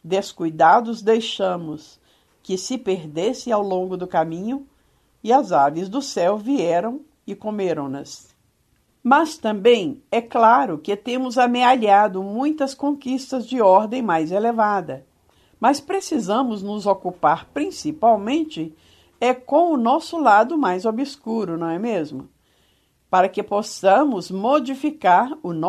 descuidados deixamos que se perdesse ao longo do caminho, e as aves do céu vieram e comeram-nas. Mas também é claro que temos amealhado muitas conquistas de ordem mais elevada, mas precisamos nos ocupar principalmente com o nosso lado mais obscuro, não é mesmo? Para que possamos modificar o nosso